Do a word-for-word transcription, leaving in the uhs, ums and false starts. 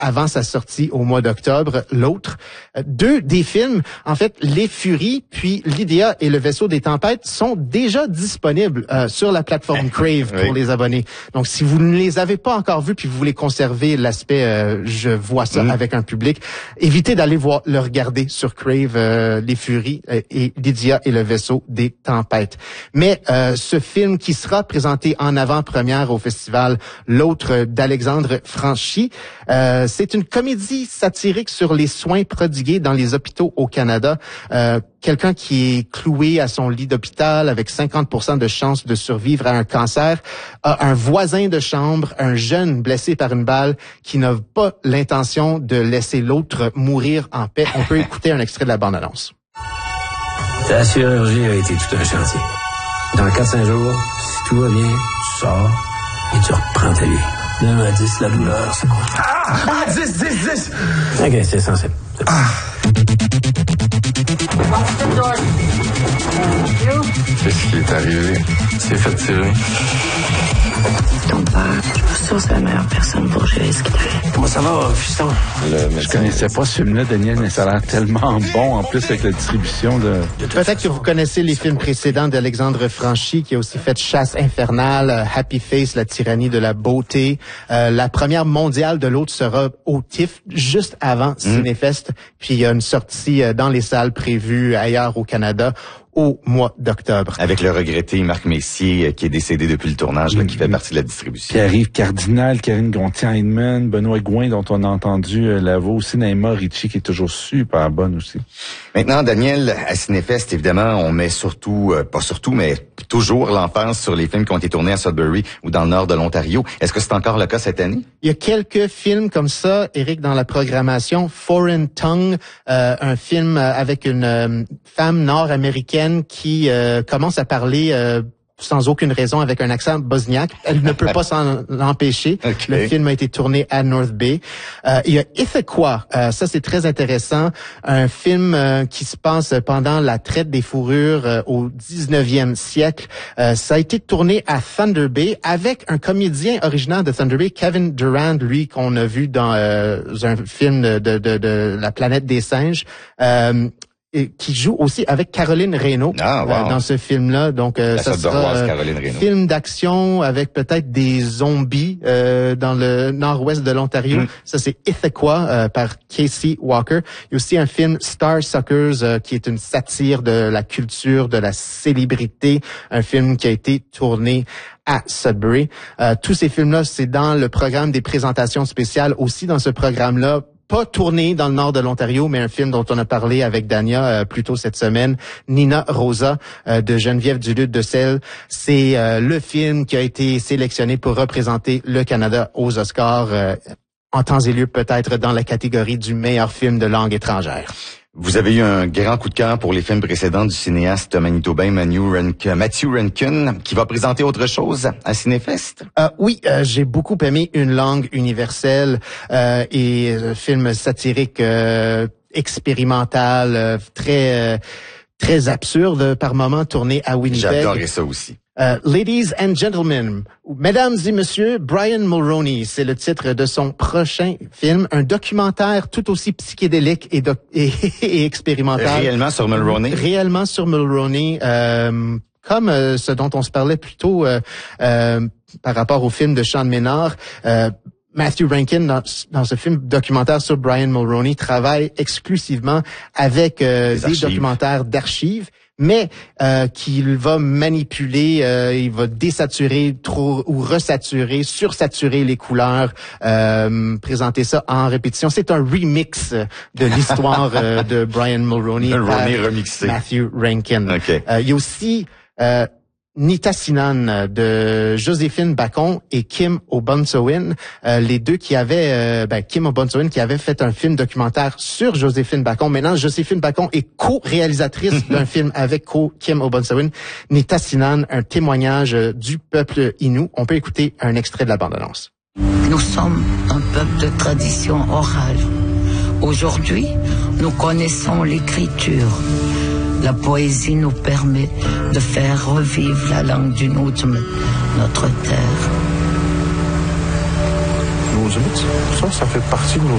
avant sa sortie au mois d'octobre. L'autre, euh, deux des films, en fait, Les Furies, puis Lydia et le vaisseau des tempêtes sont déjà disponibles euh, sur la plateforme Crave pour oui. les abonnés. Donc, si vous ne les avez pas encore vus, puis vous voulez conserver l'aspect euh, je vois ça mmh. avec un public, évitez d'aller voir le regarder sur Crave, euh, Les Furies euh, et Lydia et le vaisseau des tempêtes. Mais euh, ce film qui sera présenté en avant-première au festival, l'autre d'Alexandre Franchi, euh, c'est une comédie satirique sur les soins prodigués dans les hôpitaux au Canada. Euh, quelqu'un qui est cloué à son lit d'hôpital avec cinquante pour cent de chances de survivre à un cancer, a un voisin de chambre, un jeune blessé par une balle qui n'a pas l'intention de laisser l'autre mourir en paix. On peut écouter un extrait de la bande-annonce. Ta chirurgie a été tout un chantier. Dans quatre à cinq jours, si tout va bien, tu sors et tu reprends ta vie. De un à dix, la douleur, c'est quoi? Ah! Ah! dix, dix, dix! OK, c'est sensible. Ah! Qu'est-ce qui est arrivé? C'est fait tirer. Ton père, je suis pas sûre que c'est la meilleure personne pour gérer ce qui t'arrive. Comment ça va, fiston? Je connaissais pas ce film-là, Daniel, mais ça a l'air tellement bon, en plus, avec la distribution de... Peut-être que vous connaissez les films précédents d'Alexandre Franchi, qui a aussi fait Chasse infernale, Happy Face, La tyrannie de la beauté. Euh, la première mondiale de l'autre sera au T I F F, juste avant mmh. Cinéfest. Puis il y a une sortie dans les salles prévues ailleurs au Canada au mois d'octobre. Avec le regretté Marc Messier, qui est décédé depuis le tournage, là, qui fait partie de la distribution. Pierre-Yves Cardinal, Karine Gontier-Heinemann, Benoît Gouin, dont on a entendu euh, la voix aussi, Naïma Ricci, qui est toujours super bonne aussi. Maintenant, Daniel, à Cinéfest, évidemment, on met surtout, euh, pas surtout, mais toujours l'emphase sur les films qui ont été tournés à Sudbury ou dans le nord de l'Ontario. Est-ce que c'est encore le cas cette année? Il y a quelques films comme ça, Éric, dans la programmation. Foreign Tongue, euh, un film avec une euh, femme nord-américaine qui euh, commence à parler euh, sans aucune raison avec un accent bosniaque. Elle ne peut pas s'en empêcher. Okay. Le film a été tourné à North Bay. Euh, il y a Ithaquah, euh, ça c'est très intéressant, un film euh, qui se passe pendant la traite des fourrures euh, au dix-neuvième siècle. Euh, ça a été tourné à Thunder Bay avec un comédien originaire de Thunder Bay, Kevin Durand, lui qu'on a vu dans euh, un film de, de, de, de La planète des singes. Euh, Et qui joue aussi avec Caroline Reynaud ah, wow. euh, dans ce film-là. Donc, euh, ça sera euh, un film d'action avec peut-être des zombies euh, dans le nord-ouest de l'Ontario. Mm. Ça, c'est Ithaquah euh, par Casey Walker. Il y a aussi un film Star Suckers euh, qui est une satire de la culture, de la célébrité. Un film qui a été tourné à Sudbury. Euh, tous ces films-là, c'est dans le programme des présentations spéciales. Aussi dans ce programme-là, pas tourné dans le nord de l'Ontario, mais un film dont on a parlé avec Dania euh, plus tôt cette semaine, Nina Rosa, euh, de Geneviève Duluth-Decelles. C'est euh, le film qui a été sélectionné pour représenter le Canada aux Oscars, euh, en temps et lieu peut-être dans la catégorie du meilleur film de langue étrangère. Vous avez eu un grand coup de cœur pour les films précédents du cinéaste manitobain Matthew Rankin, qui va présenter autre chose à Cinéfest? Euh, oui, euh, j'ai beaucoup aimé Une langue universelle euh, et euh, film satirique euh, expérimental, euh, très euh, très absurde par moments, tourné à Winnipeg. J'ai adoré ça aussi. Uh, Ladies and Gentlemen, Mesdames et Messieurs, Brian Mulroney, c'est le titre de son prochain film, un documentaire tout aussi psychédélique et, doc- et, et expérimental. Réellement sur Mulroney? Réellement sur Mulroney, euh, comme euh, ce dont on se parlait plus tôt euh, euh, par rapport au film de Sean Ménard. Euh, Matthew Rankin, dans, dans ce film documentaire sur Brian Mulroney, travaille exclusivement avec euh, des documentaires d'archives, mais euh, qu'il va manipuler, euh, il va désaturer trop ou resaturer, sursaturer les couleurs, euh, présenter ça en répétition. C'est un remix de l'histoire euh, de Brian Mulroney un par remixé. Matthew Rankin. Okay. Euh, il y a aussi euh, Nitassinan de Joséphine Bacon et Kim O'Bonsawin, euh, les deux qui avaient, euh, ben, Kim O'Bonsawin qui avait fait un film documentaire sur Joséphine Bacon. Maintenant, Joséphine Bacon est co-réalisatrice d'un film avec co Kim O'Bonsawin. Nitassinan, un témoignage du peuple Innu. On peut écouter un extrait de la bande-annonce. Nous sommes un peuple de tradition orale. Aujourd'hui, nous connaissons l'écriture. La poésie nous permet de faire revivre la langue du Nujum, notre terre. Nujum, ça, ça fait partie de nos